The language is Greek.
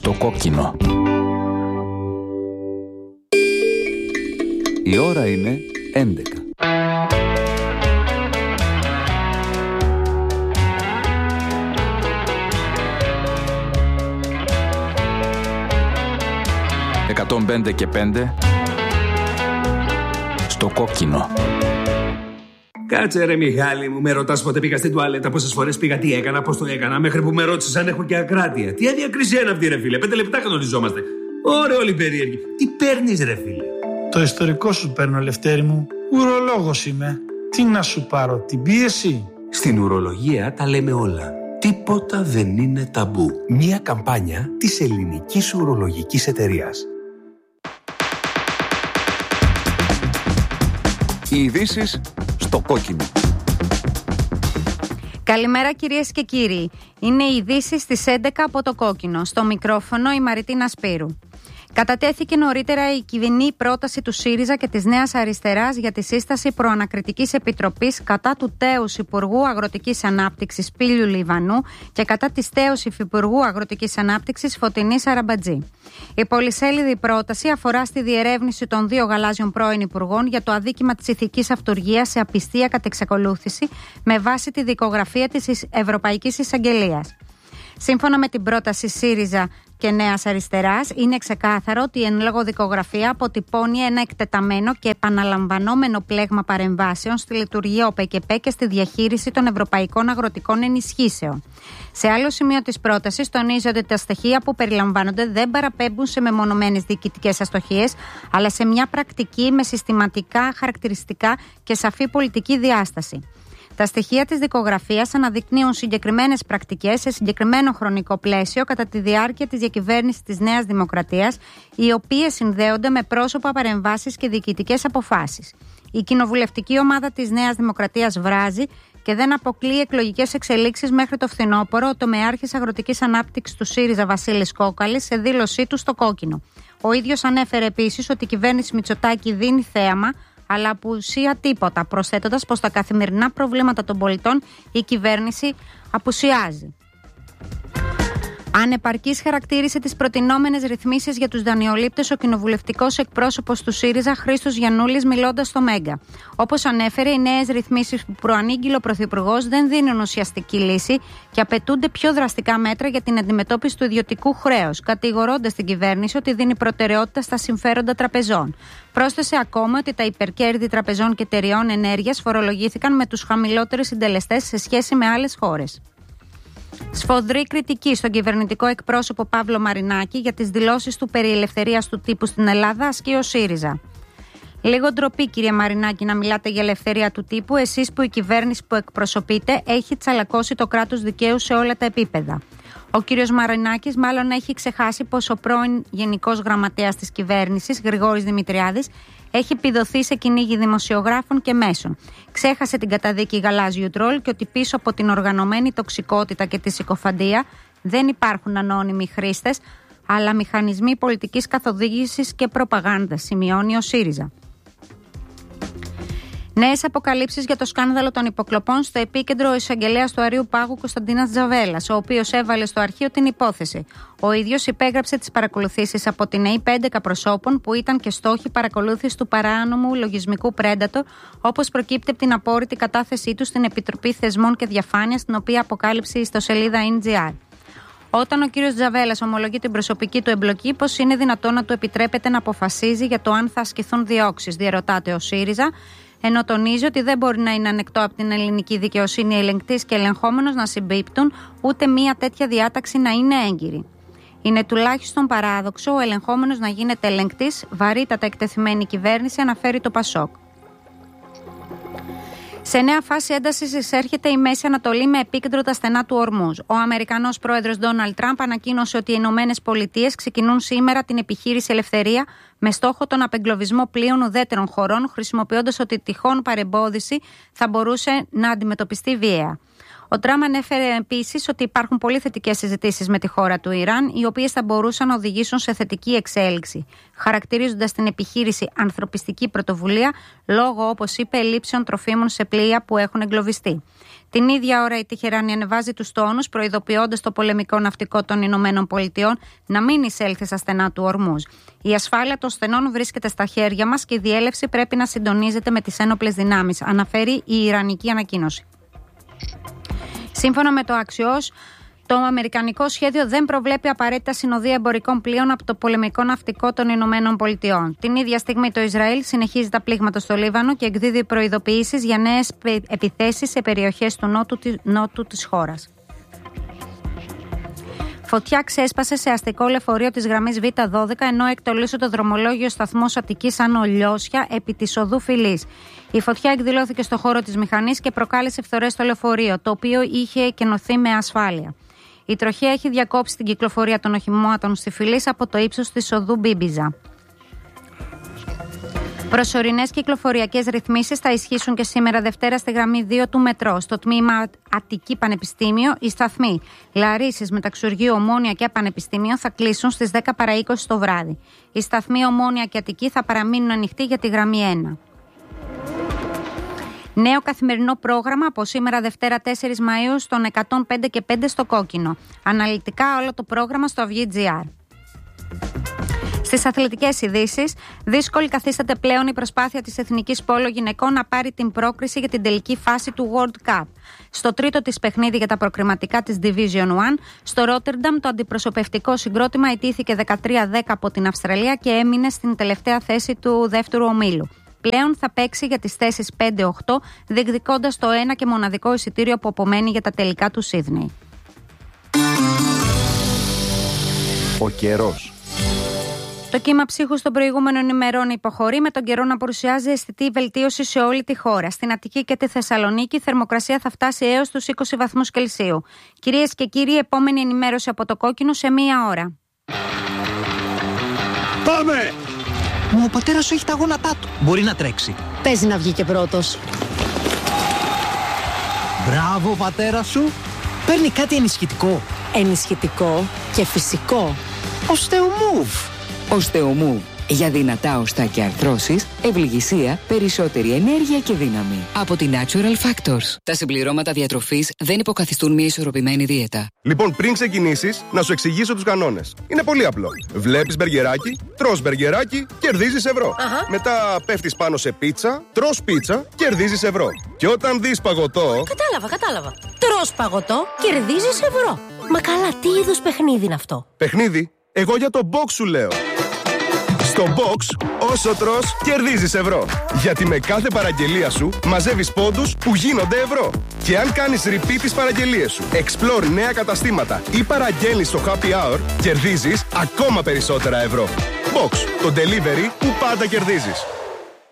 στο κόκκινο. Η ώρα είναι 11. «105 και 5» στο κόκκινο. Κάτσε ρε Μιχάλη μου, με ρωτάς πότε πήγα στην τουαλέτα, πόσες φορές πήγα, τι έκανα, πώς το έκανα, μέχρι που με ρώτησες αν έχω και ακράτεια. Τι αδιακρισία είναι αυτή ρε φίλε, 5 λεπτά γνωριζόμαστε. Ωραία όλοι περίεργοι. Τι παίρνεις ρε φίλε? Το ιστορικό σου παίρνω, Λευτέρη μου. Ουρολόγος είμαι. Τι να σου πάρω, την πίεση? Στην ουρολογία τα λέμε όλα. Τίποτα δεν είναι ταμπού. Μία καμπάνια της Ελληνικής Ουρολογικής Εταιρείας. Οι ειδήσεις στο κόκκινο. Καλημέρα κυρίες και κύριοι. Είναι οι ειδήσεις στις 11 από το κόκκινο. Στο μικρόφωνο η Μαριτίνα Σπύρου. Κατατέθηκε νωρίτερα η κοινή πρόταση του ΣΥΡΙΖΑ και της Νέας Αριστεράς για τη σύσταση προανακριτικής επιτροπής κατά του τέους Υπουργού Αγροτικής Ανάπτυξης Πήλιου Λιβανού και κατά της τέους Υφυπουργού Αγροτικής Ανάπτυξης Φωτεινής Αραμπατζή. Η πολυσέλιδη πρόταση αφορά στη διερεύνηση των 2 γαλάζιων πρώην υπουργών για το αδίκημα της ηθικής αυτουργίας σε απιστία κατ' εξακολούθηση με βάση τη δικογραφία της Ευρωπαϊκής Εισαγγελίας. Σύμφωνα με την πρόταση ΣΥΡΙΖΑ και Νέας Αριστεράς, είναι ξεκάθαρο ότι η εν λόγω δικογραφία αποτυπώνει ένα εκτεταμένο και επαναλαμβανόμενο πλέγμα παρεμβάσεων στη λειτουργία ΟΠΕΚΕΠΕ και στη διαχείριση των ευρωπαϊκών αγροτικών ενισχύσεων. Σε άλλο σημείο της πρότασης τονίζονται ότι τα στοιχεία που περιλαμβάνονται δεν παραπέμπουν σε μεμονωμένες διοικητικές αστοχίες, αλλά σε μια πρακτική με συστηματικά χαρακτηριστικά και σαφή πολιτική διάσταση. Τα στοιχεία της δικογραφίας αναδεικνύουν συγκεκριμένες πρακτικές σε συγκεκριμένο χρονικό πλαίσιο κατά τη διάρκεια της διακυβέρνησης της Νέας Δημοκρατίας, οι οποίες συνδέονται με πρόσωπα, παρεμβάσεις και διοικητικές αποφάσεις. Η κοινοβουλευτική ομάδα της Νέας Δημοκρατίας βράζει και δεν αποκλείει εκλογικές εξελίξεις μέχρι το φθινόπωρο, ο τομεάρχης αγροτικής ανάπτυξης του ΣΥΡΙΖΑ Βασίλης Κόκαλης σε δήλωσή του στο κόκκινο. Ο ίδιος ανέφερε επίσης ότι η κυβέρνηση Μητσοτάκη δίνει θέαμα, αλλά απουσία τίποτα, προσθέτοντας πως τα καθημερινά προβλήματα των πολιτών η κυβέρνηση απουσιάζει. Ανεπαρκής χαρακτήρισε τις προτινόμενες ρυθμίσεις για τους δανειολήπτες ο κοινοβουλευτικός εκπρόσωπος του ΣΥΡΙΖΑ Χρήστος Γιαννούλης μιλώντας στο Μέγκα. Όπως ανέφερε, οι νέες ρυθμίσεις που προανήγγειλε ο Πρωθυπουργός δεν δίνουν ουσιαστική λύση και απαιτούνται πιο δραστικά μέτρα για την αντιμετώπιση του ιδιωτικού χρέους, κατηγορώντας την κυβέρνηση ότι δίνει προτεραιότητα στα συμφέροντα τραπεζών. Πρόσθεσε ακόμα ότι τα υπερκέρδη τραπεζών και εταιριών ενέργειας φορολογήθηκαν με τους χαμηλότερους συντελεστές σε σχέση με άλλες χώρες. Σφοδρή κριτική στον κυβερνητικό εκπρόσωπο Παύλο Μαρινάκη για τις δηλώσεις του περί ελευθερίας του τύπου στην Ελλάδα ασκεί ο ΣΥΡΙΖΑ. Λίγο ντροπή, κύριε Μαρινάκη, να μιλάτε για ελευθερία του τύπου, εσείς που η κυβέρνηση που εκπροσωπείτε έχει τσαλακώσει το κράτος δικαίου σε όλα τα επίπεδα. Ο κύριος Μαρινάκης μάλλον έχει ξεχάσει πως ο πρώην Γενικός Γραμματέας της κυβέρνησης, Γρηγόρης Δημητριάδης, έχει επιδοθεί σε κυνήγι δημοσιογράφων και μέσων. Ξέχασε την καταδίκη γαλάζιου τρόλ και ότι πίσω από την οργανωμένη τοξικότητα και τη συκοφαντία δεν υπάρχουν ανώνυμοι χρήστες, αλλά μηχανισμοί πολιτικής καθοδήγησης και προπαγάνδας, σημειώνει ο ΣΥΡΙΖΑ. Νέες αποκαλύψεις για το σκάνδαλο των υποκλοπών στο επίκεντρο ο εισαγγελέας του Αρείου Πάγου Κωνσταντίνας Τζαβέλας, ο οποίος έβαλε στο αρχείο την υπόθεση. Ο ίδιος υπέγραψε τις παρακολουθήσεις από την ΑΕΠ 11 προσώπων που ήταν και στόχοι παρακολούθησης του παράνομου λογισμικού Predator, όπως προκύπτει από την απόρριτη κατάθεσή του στην Επιτροπή Θεσμών και Διαφάνειας, την οποία αποκάλυψε η ιστοσελίδα NGR. Όταν ο κύριος Τζαβέλας ομολογεί την προσωπική του εμπλοκή, πώς είναι δυνατόν να του επιτρέπεται να αποφασίζει για το αν θα ασκηθούν διώξεις, διαρωτάται ο ΣΥΡΙΖΑ, ενώ τονίζει ότι δεν μπορεί να είναι ανεκτό από την ελληνική δικαιοσύνη ελεγκτής και ελεγχόμενος να συμπίπτουν, ούτε μία τέτοια διάταξη να είναι έγκυρη. Είναι τουλάχιστον παράδοξο ο ελεγχόμενος να γίνεται ελεγκτής, βαρύτατα εκτεθειμένη κυβέρνηση, αναφέρει το ΠΑΣΟΚ. Σε νέα φάση έντασης εισέρχεται η Μέση Ανατολή με επίκεντρο τα στενά του Ορμούζ. Ο Αμερικανός πρόεδρος Ντόναλντ Τραμπ ανακοίνωσε ότι οι Ηνωμένες Πολιτείες ξεκινούν σήμερα την επιχείρηση Ελευθερία με στόχο τον απεγκλωβισμό πλοίων ουδέτερων χωρών, χρησιμοποιώντας ότι τυχόν παρεμπόδιση θα μπορούσε να αντιμετωπιστεί βία. Ο Τραμπ ανέφερε επίσης ότι υπάρχουν πολύ θετικές συζητήσεις με τη χώρα του Ιράν, οι οποίες θα μπορούσαν να οδηγήσουν σε θετική εξέλιξη, χαρακτηρίζοντας την επιχείρηση ανθρωπιστική πρωτοβουλία λόγω, όπως είπε, ελλείψεων τροφίμων σε πλοία που έχουν εγκλωβιστεί. Την ίδια ώρα η Τεχεράνη ανεβάζει τους τόνους, προειδοποιώντας το πολεμικό ναυτικό των Ηνωμένων Πολιτειών να μην εισέλθει στα στενά του Ορμούζ. Η ασφάλεια των στενών βρίσκεται στα χέρια μας και η διέλευση πρέπει να συντονίζεται με τις ένοπλες δυνάμεις, αναφέρει η Ιρανική ανακοίνωση. Σύμφωνα με το Axios, το αμερικανικό σχέδιο δεν προβλέπει απαραίτητα συνοδεία εμπορικών πλοίων από το πολεμικό ναυτικό των Ηνωμένων Πολιτειών. Την ίδια στιγμή το Ισραήλ συνεχίζει τα πλήγματα στο Λίβανο και εκδίδει προειδοποιήσεις για νέες επιθέσεις σε περιοχές του νότου της χώρας. Φωτιά ξέσπασε σε αστικό λεωφορείο της γραμμής Β12 ενώ εκτελούσε το δρομολόγιο σταθμός Αττικής Άνω Λιώσια επί της οδού Φυλής. Η φωτιά εκδηλώθηκε στο χώρο της μηχανής και προκάλεσε φθορές στο λεωφορείο, το οποίο είχε κενωθεί με ασφάλεια. Η τροχέα έχει διακόψει την κυκλοφορία των οχημάτων στη Φυλής από το ύψος της οδού Μπίμπιζα. Προσωρινές κυκλοφοριακές ρυθμίσεις θα ισχύσουν και σήμερα Δευτέρα στη γραμμή 2 του μετρό. Στο τμήμα Αττική Πανεπιστήμιο, οι σταθμοί Λαρίσης, Μεταξουργείου, Ομόνια και Πανεπιστήμιο θα κλείσουν στις 10 παρά 20 το βράδυ. Οι σταθμοί Ομόνια και Αττική θα παραμείνουν ανοιχτοί για τη γραμμή 1. Νέο καθημερινό πρόγραμμα από σήμερα Δευτέρα 4 Μαΐου στον 105 και 5 στο Κόκκινο. Αναλυτικά όλο το πρόγραμμα στο Αυγή.gr. Στις αθλητικές ειδήσεις, δύσκολη καθίσταται πλέον η προσπάθεια της Εθνικής Πόλο Γυναικών να πάρει την πρόκριση για την τελική φάση του World Cup. Στο τρίτο της παιχνίδι για τα προκριματικά της Division 1, στο Ρότερνταμ το αντιπροσωπευτικό συγκρότημα ιτήθηκε 13-10 από την Αυστραλία και έμεινε στην τελευταία θέση του δεύτερου ομίλου. Πλέον θα παίξει για τις θέσεις 5-8, διεκδικώντας το ένα και μοναδικό εισιτήριο που απομένει για τα τελικά του Σίδνεϊ. Ο καιρός. Το κύμα ψύχους των προηγούμενων ημερών υποχωρεί, με τον καιρό να παρουσιάζει αισθητή βελτίωση σε όλη τη χώρα. Στην Αττική και τη Θεσσαλονίκη η θερμοκρασία θα φτάσει έως τους 20 βαθμούς Κελσίου. Κυρίες και κύριοι, επόμενη ενημέρωση από το Κόκκινο σε 1 ώρα. Πάμε! Μα ο πατέρας σου έχει τα γόνατά του. Μπορεί να τρέξει. Παίζει να βγει και πρώτος. Μπράβο, πατέρα σου. Παίρνει κάτι ενισχυτικό. Ενισχυτικό και φυσικό. Osteomove. Osteomove. Για δυνατά οστά και αρθρώσεις, ευληγησία, περισσότερη ενέργεια και δύναμη. Από τη Natural Factors. Τα συμπληρώματα διατροφής δεν υποκαθιστούν μια ισορροπημένη δίαιτα. Λοιπόν, πριν ξεκινήσεις, να σου εξηγήσω τους κανόνες. Είναι πολύ απλό. Βλέπεις μπεργκεράκι, τρως μπεργκεράκι, κερδίζεις ευρώ. Μετά πέφτεις πάνω σε πίτσα, τρως πίτσα, κερδίζεις ευρώ. Και όταν δεις παγωτό. Κατάλαβα. Τρως παγωτό, κερδίζεις ευρώ. Μα καλά, τι είδους παιχνίδι είναι αυτό? Παιχνίδι? Εγώ για το box σου λέω. Στο box, όσο τρως, κερδίζεις ευρώ. Γιατί με κάθε παραγγελία σου μαζεύεις πόντους που γίνονται ευρώ. Και αν κάνεις repeat τις παραγγελίες σου, explore νέα καταστήματα ή παραγγέλνεις στο happy hour, κερδίζεις ακόμα περισσότερα ευρώ. Box, το delivery που πάντα κερδίζεις.